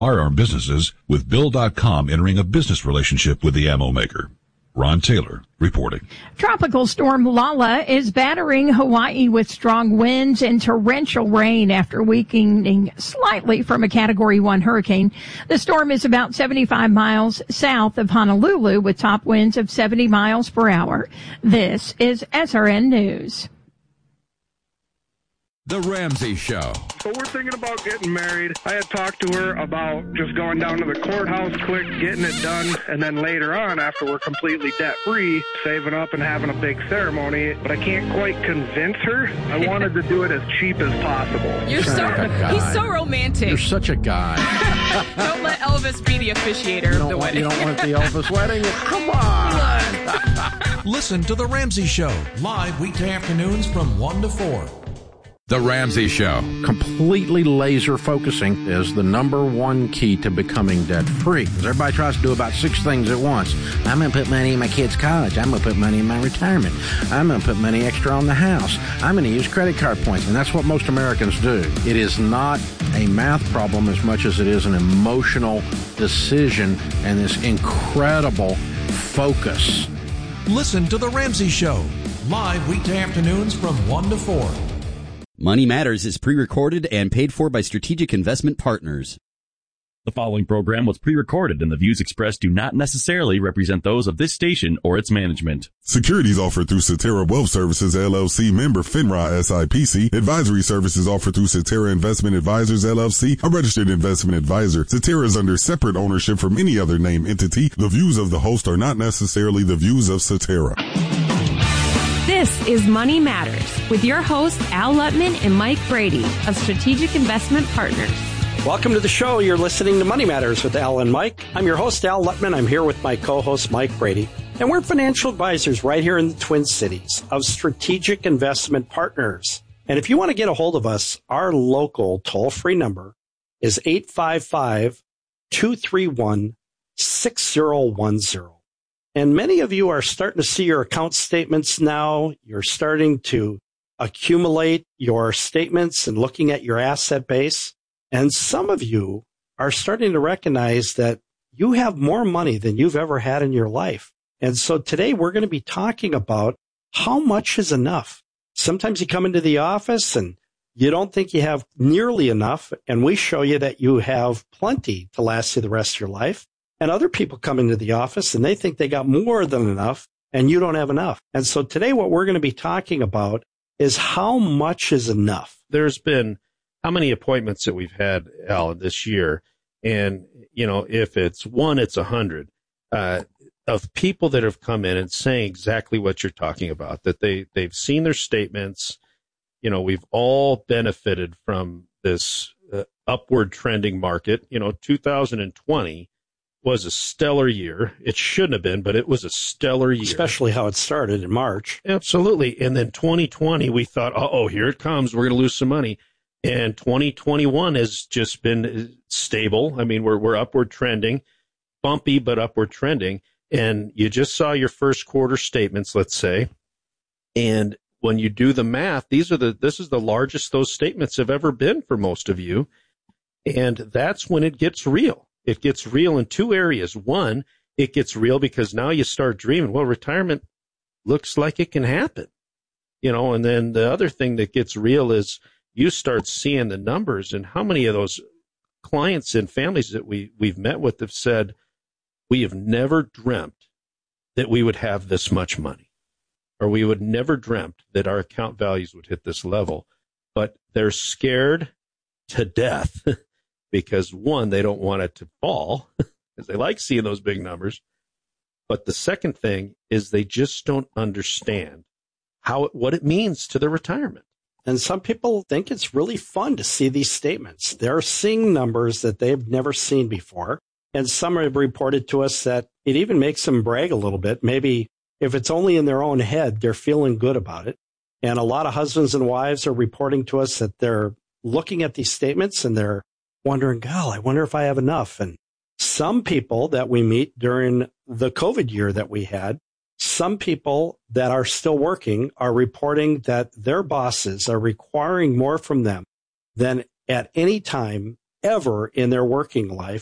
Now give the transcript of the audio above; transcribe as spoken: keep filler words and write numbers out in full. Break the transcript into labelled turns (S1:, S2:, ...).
S1: Firearm businesses with Bill dot com entering a business relationship with the ammo maker. Ron Taylor reporting.
S2: Tropical storm Lala is battering Hawaii with strong winds and torrential rain after weakening slightly from a Category one hurricane. The storm is about seventy-five miles south of Honolulu with top winds of seventy miles per hour. This is S R N News.
S3: The Ramsey Show.
S4: So we're thinking about getting married. I had talked to her about just going down to the courthouse quick, getting it done, and then later on, after we're completely debt-free, saving up and having a big ceremony. But I can't quite convince her. I wanted to do it as cheap as possible.
S5: You're so, he's so romantic.
S6: You're such a guy.
S5: Don't let Elvis be the officiator of the
S6: want,
S5: wedding.
S6: You don't want the Elvis wedding? Come on.
S7: Listen to The Ramsey Show, live weekday afternoons from one to four.
S3: The Ramsey Show.
S6: Completely laser focusing is the number one key to becoming debt-free. Because everybody tries to do about six things at once. I'm going to put money in my kids' college. I'm going to put money in my retirement. I'm going to put money extra on the house. I'm going to use credit card points. And that's what most Americans do. It is not a math problem as much as it is an emotional decision and this incredible focus.
S7: Listen to The Ramsey Show, live weekday afternoons from one to four.
S8: Money Matters is pre-recorded and paid for by Strategic Investment Partners.
S9: The following program was pre-recorded and the views expressed do not necessarily represent those of this station or its management.
S10: Securities offered through Cetera Wealth Services, L L C, member FINRA S I P C. Advisory services offered through Cetera Investment Advisors, L L C, a registered investment advisor. Cetera is under separate ownership from any other named entity. The views of the host are not necessarily the views of Cetera.
S11: This is Money Matters with your hosts Al Lutman and Mike Brady of Strategic Investment Partners.
S12: Welcome to the show. You're listening to Money Matters with Al and Mike. I'm your host, Al Lutman. I'm here with my co-host, Mike Brady. And we're financial advisors right here in the Twin Cities of Strategic Investment Partners. And if you want to get a hold of us, our local toll-free number is eight five five, two three one, six zero one zero. And many of you are starting to see your account statements now. You're starting to accumulate your statements and looking at your asset base. And some of you are starting to recognize that you have more money than you've ever had in your life. And so today we're going to be talking about how much is enough. Sometimes you come into the office and you don't think you have nearly enough, and we show you that you have plenty to last you the rest of your life. And other people come into the office and they think they got more than enough and you don't have enough. And so today what we're going to be talking about is how much is enough.
S13: There's been how many appointments that we've had, Al, this year. And, you know, if it's one, it's a hundred uh, of people that have come in and saying exactly what you're talking about, that they, they've seen their statements. You know, we've all benefited from this uh, upward trending market. You know, two thousand twenty was a stellar year. It shouldn't have been, but it was a stellar year.
S12: Especially how it started in March.
S13: Absolutely. And then twenty twenty, we thought, uh-oh, here it comes. We're going to lose some money. And twenty twenty-one has just been stable. I mean, we're we're upward trending, bumpy, but upward trending. And you just saw your first quarter statements, let's say. And when you do the math, these are the this is the largest those statements have ever been for most of you. And that's when it gets real. It gets real in two areas. One, it gets real because now you start dreaming, well, retirement looks like it can happen, you know, and then the other thing that gets real is you start seeing the numbers and how many of those clients and families that we, we've met with have said, we have never dreamt that we would have this much money, or we would never dreamt that our account values would hit this level, but they're scared to death. Because, one, they don't want it to fall, because they like seeing those big numbers. But the second thing is they just don't understand how it, what it means to their retirement.
S12: And some people think it's really fun to see these statements. They're seeing numbers that they've never seen before. And some have reported to us that it even makes them brag a little bit. Maybe if it's only in their own head, they're feeling good about it. And a lot of husbands and wives are reporting to us that they're looking at these statements and they're wondering, God, I wonder if I have enough. And some people that we meet during the COVID year that we had, some people that are still working are reporting that their bosses are requiring more from them than at any time ever in their working life.